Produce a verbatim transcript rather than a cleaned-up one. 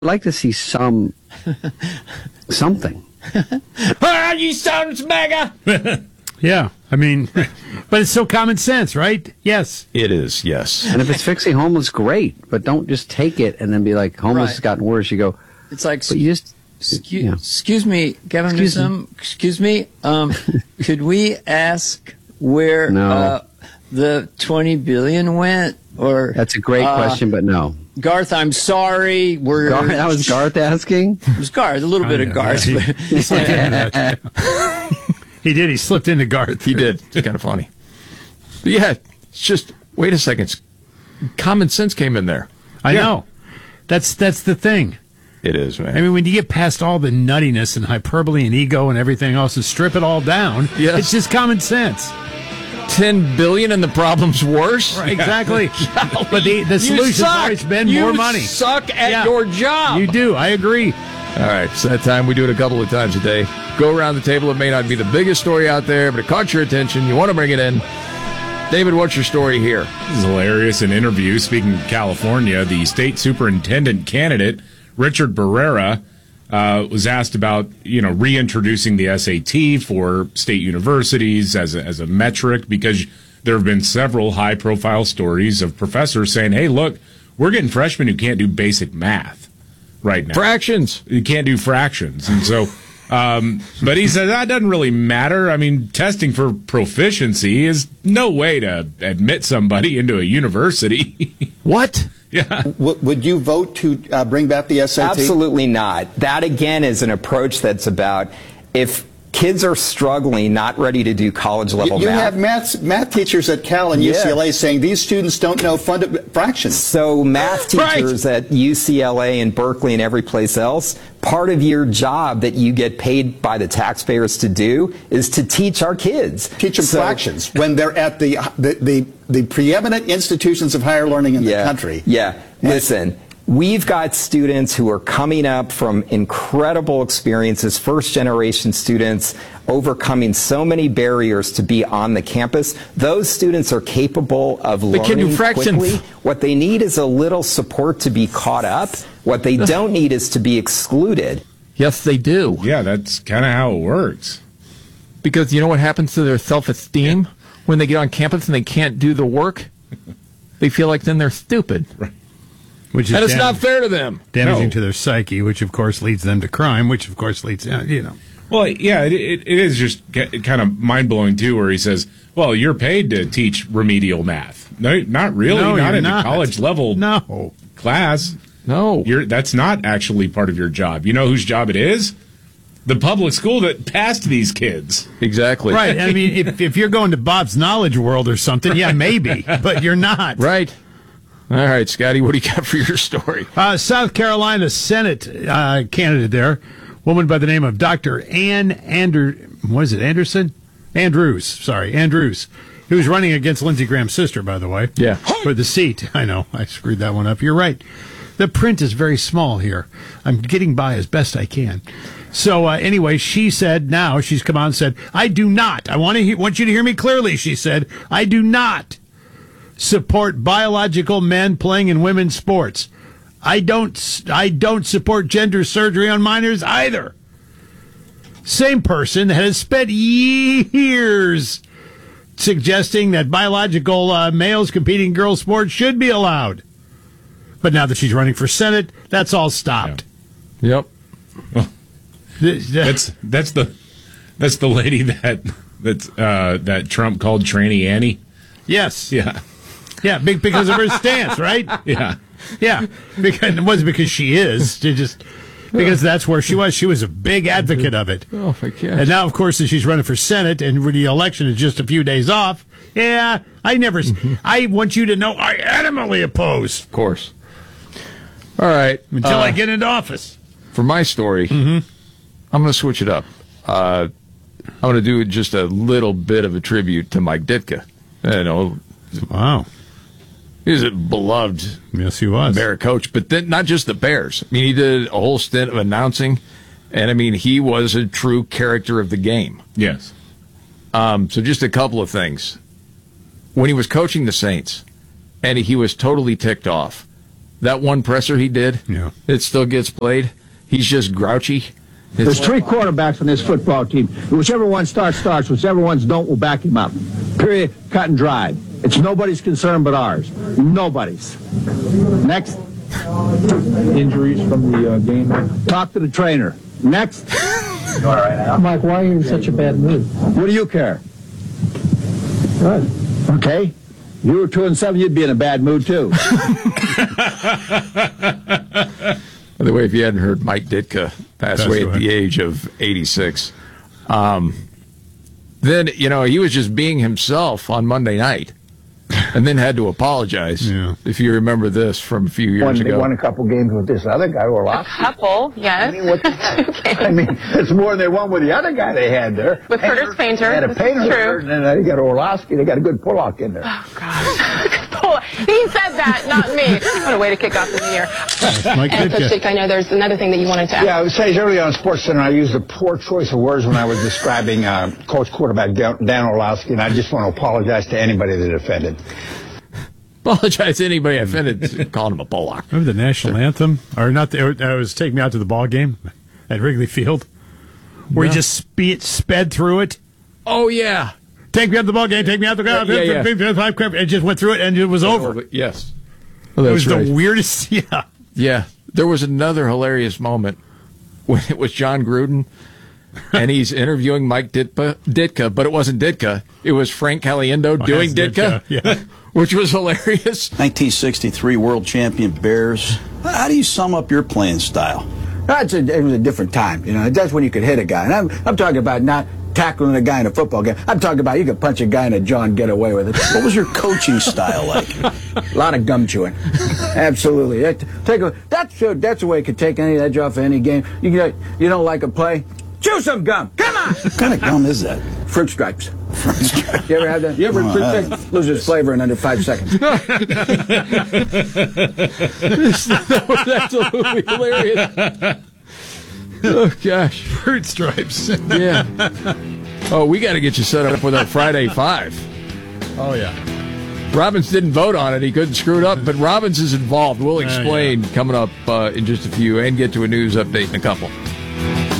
I'd like to see some something. Ah, you sons mega. Yeah, I mean, but it's so common sense, right? Yes. It is, yes. And if it's fixing homeless, great. But don't just take it and then be like, homeless Right. has gotten worse. You go, It's like, but you just, excuse, yeah. excuse me, Gavin Excuse Newsom, excuse me, um, could we ask where No. uh, the twenty billion went? Or That's a great uh, question, but no. Garth, I'm sorry. We're Gar- that was Garth asking? It was Garth, a little bit Oh, of yeah, Garth. yeah, but- he, he slipped into that. He did. He slipped into Garth. He did. It's kind of funny. But yeah, it's just, wait a second. It's- Common sense came in there. I Yeah. know. That's that's the thing. It is, man. I mean, when you get past all the nuttiness and hyperbole and ego and everything else and strip it all down, Yes. it's just common sense. ten billion and the problem's worse? Right, exactly. But the, the You solution's suck. always been You more money. suck at Yeah. your job. You do. I agree. All right, it's that time. We do it a couple of times a day. Go around the table. It may not be the biggest story out there, but it caught your attention. You want to bring it in. David, what's your story here? This is hilarious. An interview, speaking of California, the state superintendent candidate, Richard Barrera, uh, was asked about, you know, reintroducing the S A T for state universities as a, as a metric, because there have been several high-profile stories of professors saying, hey, look, we're getting freshmen who can't do basic math right now. Fractions. You can't do fractions. And so, um, but he said that doesn't really matter. I mean, testing for proficiency is no way to admit somebody into a university. What? Yeah. W- would you vote to uh, bring back the S A T? Absolutely not. That, again, is an approach that's about if kids are struggling, not ready to do college You, level you math. have math math teachers at Cal and Yeah. U C L A saying these students don't know funda- fractions. So math Right. teachers at U C L A and Berkeley and every place else, part of your job that you get paid by the taxpayers to do is to teach our kids. Teach them So- fractions when they're at the, the the the preeminent institutions of higher learning in yeah, the country. Yeah. Listen, we've got students who are coming up from incredible experiences, first generation students, overcoming so many barriers to be on the campus. Those students are capable of They can do learning fractions. quickly. What they need is a little support to be caught up. What they don't need is to be excluded. Yes, they do. Yeah, that's kind of how it works. Because you know what happens to their self-esteem when they get on campus and they can't do the work? They feel like then they're stupid. Right. Which is And it's dam- not fair to them. damaging No. to their psyche, which of course leads them to crime, which of course leads, uh, you know. Well, yeah, it, it, it is just ge- kind of mind-blowing, too, where he says, well, you're paid to teach remedial math. No, not really. No, not you're in not. a college-level No. class. No. You're, that's not actually part of your job. You know whose job it is? The public school that passed these kids. Exactly. Right. I mean, if, if you're going to Bob's Knowledge World or something, yeah, maybe, but you're not. Right. All right, Scotty, what do you got for your story? Uh, South Carolina Senate uh, candidate there, woman by the name of Doctor Ann Ander, what is it, Anderson? Andrews, sorry, Andrews, who was running against Lindsey Graham's sister, by the way. Yeah. For the seat. I know, I screwed that one up. You're right. The print is very small here. I'm getting by as best I can. So uh, anyway, she said now, she's come out and said, I do not, I want to he- want you to hear me clearly, she said, I do not support biological men playing in women's sports. I don't I don't support gender surgery on minors either. Same person that has spent years suggesting that biological uh, males competing in girls' sports should be allowed. But now that she's running for Senate, that's all stopped. Yep. Th- th- That's that's the that's the lady that that's uh, that Trump called Tranny Annie. yes. Yeah, Yeah, big because of her stance, right? yeah. Yeah, because it wasn't because she is. She just because that's where she was. She was a big advocate of it. Oh, my gosh. And now, of course, as she's running for Senate and the election is just a few days off. Yeah, I never. I want you to know I adamantly oppose Of course. All right. until uh, I get into office. For my story, Mm-hmm. I'm going to switch it up. Uh, I'm going to do just a little bit of a tribute to Mike Ditka. You know, Wow. he's a beloved Yes, he was. Bear coach, but then not just the Bears. I mean, he did a whole stint of announcing, and I mean, he was a true character of the game. Yes. Um, so just a couple of things. When he was coaching the Saints, and he was totally ticked off, that one presser he did, Yeah. it still gets played. He's just grouchy. There's three quarterbacks on this football team. Whichever one starts, starts. Whichever ones don't, we'll back him up. Period. Cut and dried. It's nobody's concern but ours. Nobody's. Next. Injuries from the uh, game. Talk to the trainer. Next. All right, Mike, why are you in such a bad mood? What do you care? Good. Okay. If you were two and seven, you'd be in a bad mood too. By the way, if you hadn't heard, Mike Ditka passed That's away right. at the age of eighty-six. Um, then, you know, he was just being himself on Monday night and then had to apologize, Yeah. if you remember this from a few years Won, they ago. won a couple games with this other guy, Orlovsky. Couple, yes. I mean, what the heck? I mean, it's more than they won with the other guy they had there. With Curtis Painter. They had a This is Painter true. there, and then they got Orlovsky. They got a good pull-off in there. Oh, God. He said that, not me. What a way to kick off the new year. Mike And Coach Ditka. Dick, I know there's another thing that you wanted to ask. Yeah, I would say earlier on SportsCenter, I used a poor choice of words when I was describing uh, Coach quarterback Dan Dan Orlovsky, and I just want to apologize to anybody that offended. Apologize to anybody I offended calling him a Pollock. Remember the national anthem? Or not? The, it was Take Me Out to the Ball Game at Wrigley Field, where Yeah. he just speed, sped through it. Oh, yeah. Take me out to the ball game. Take me out to the ground. Yeah, yeah. And just went through it, and it was over. Yes. Oh, It that's was right. the weirdest. Yeah. Yeah. There was another hilarious moment when it was John Gruden and he's interviewing Mike Ditka, Ditka, but it wasn't Ditka. It was Frank Caliendo Oh, doing that's Ditka, Ditka, yeah. which was hilarious. nineteen sixty-three world champion Bears. How do you sum up your playing style? That's a, it was a different time. You know, that's when you could hit a guy. And I'm, I'm talking about not tackling a guy in a football game. I'm talking about you could punch a guy in the jaw and get away with it. What was your coaching style like? A lot of gum chewing. Absolutely. That, take a, that's, that's a way you could take any edge off of any game. You, get, you don't like a play? Chew some gum. Come on. What kind of gum is that? Fruit Stripes. You ever have that? You ever Oh, fruit I stripes? Loses flavor in under five seconds. That was absolutely hilarious. Oh, gosh. Fruit Stripes. Yeah. Oh, we got to get you set up with our Friday Five. Oh, yeah. Robbins didn't vote on it. He couldn't screw it up, but Robbins is involved. We'll explain coming up uh, in just a few and get to a news update in a couple.